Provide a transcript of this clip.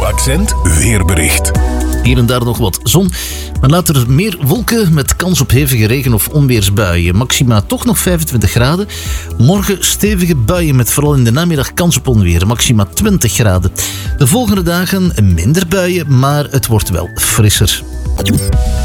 Accent weerbericht. Hier en daar nog wat zon, maar later meer wolken met kans op hevige regen- of onweersbuien. Maxima toch nog 25 graden. Morgen stevige buien met vooral in de namiddag kans op onweer. Maxima 20 graden. De volgende dagen minder buien, maar het wordt wel frisser.